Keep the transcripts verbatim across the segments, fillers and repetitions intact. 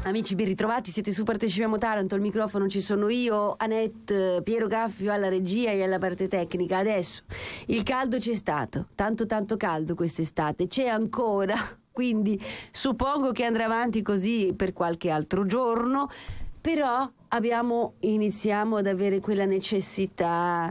Amici, ben ritrovati, siete su Partecipiamo Taranto, al microfono ci sono io, Annette, Piero Gaffio alla regia e alla parte tecnica. Adesso il caldo c'è stato, tanto tanto caldo quest'estate, c'è ancora, quindi suppongo che andrà avanti così per qualche altro giorno, però abbiamo, iniziamo ad avere quella necessità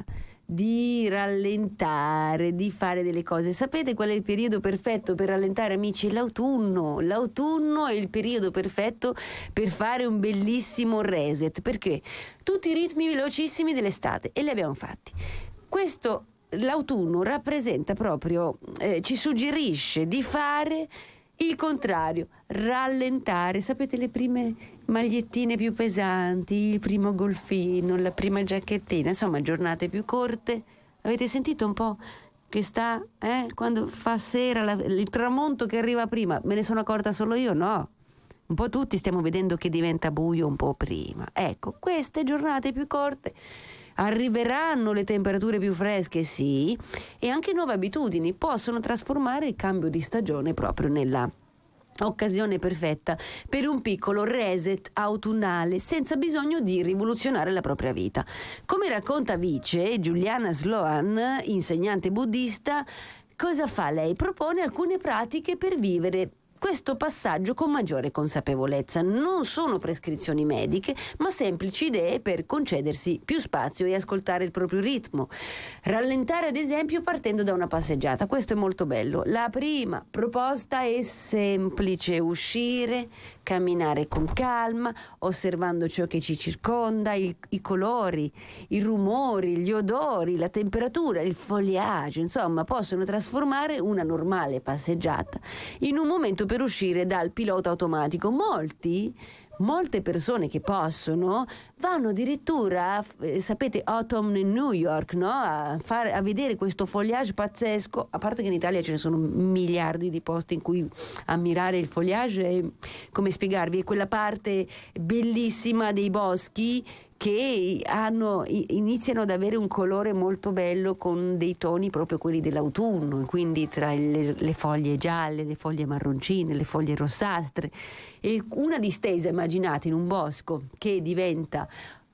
di rallentare, di fare delle cose. Sapete qual è il periodo perfetto per rallentare, amici? L'autunno. L'autunno è il periodo perfetto per fare un bellissimo reset, perché tutti i ritmi velocissimi dell'estate e li abbiamo fatti. Questo, l'autunno rappresenta proprio, eh, ci suggerisce di fare il contrario, rallentare. Sapete, le prime magliettine più pesanti, il primo golfino, la prima giacchettina, insomma giornate più corte. Avete sentito un po' che sta, eh? Quando fa sera, la, il tramonto che arriva prima, me ne sono accorta solo io? No, un po' tutti stiamo vedendo che diventa buio un po' prima. Ecco, queste giornate più corte, arriveranno le temperature più fresche, sì, e anche nuove abitudini possono trasformare il cambio di stagione proprio nella occasione perfetta per un piccolo reset autunnale senza bisogno di rivoluzionare la propria vita. Come racconta Vice Giuliana Sloan, insegnante buddista, cosa fa lei? Propone alcune pratiche per vivere questo passaggio con maggiore consapevolezza. Non sono prescrizioni mediche, ma semplici idee per concedersi più spazio e ascoltare il proprio ritmo. Rallentare, ad esempio, partendo da una passeggiata. Questo è molto bello. La prima proposta è semplice: uscire, camminare con calma, osservando ciò che ci circonda, il, i colori, i rumori, gli odori, la temperatura, il foliage, insomma, possono trasformare una normale passeggiata in un momento per uscire dal pilota automatico. Molti, molte persone che possono vanno addirittura, eh, sapete, Autumn in New York, no? A, fare, a vedere questo foliage pazzesco. A parte che in Italia ce ne sono miliardi di posti in cui ammirare il foliage, e, come spiegarvi, è quella parte bellissima dei boschi che hanno, iniziano ad avere un colore molto bello, con dei toni proprio quelli dell'autunno, quindi tra le, le foglie gialle, le foglie marroncine, le foglie rossastre, e una distesa, immaginate, in un bosco che diventa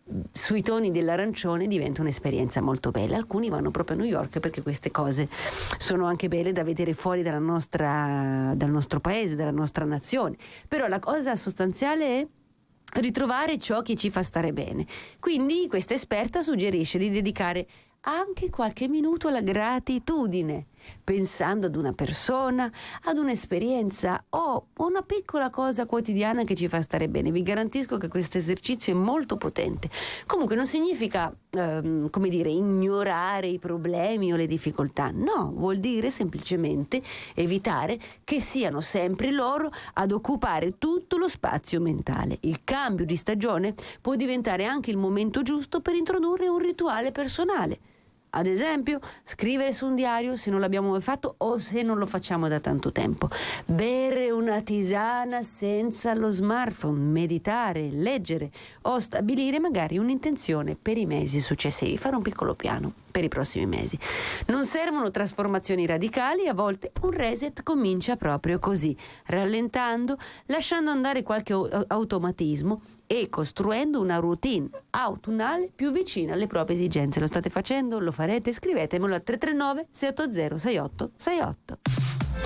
sui toni dell'arancione, diventa un'esperienza molto bella. Alcuni vanno proprio a New York perché queste cose sono anche belle da vedere fuori dalla nostra, dal nostro paese, dalla nostra nazione. Però la cosa sostanziale è ritrovare ciò che ci fa stare bene. Quindi questa esperta suggerisce di dedicare anche qualche minuto alla gratitudine, pensando ad una persona, ad un'esperienza o una piccola cosa quotidiana che ci fa stare bene. Vi garantisco che questo esercizio è molto potente. Comunque non significa, ehm, come dire, ignorare i problemi o le difficoltà. No, vuol dire semplicemente evitare che siano sempre loro ad occupare tutto lo spazio mentale. Il cambio di stagione può diventare anche il momento giusto per introdurre un rituale personale. Ad esempio, scrivere su un diario se non l'abbiamo mai fatto o se non lo facciamo da tanto tempo. Bere una tisana senza lo smartphone, meditare, leggere o stabilire magari un'intenzione per i mesi successivi. Fare un piccolo piano per i prossimi mesi. Non servono trasformazioni radicali, a volte un reset comincia proprio così, rallentando, lasciando andare qualche automatismo e costruendo una routine autunnale più vicina alle proprie esigenze. Lo state facendo? Lo farete? Scrivetemelo a tre tre nove sei otto zero sei otto sei otto.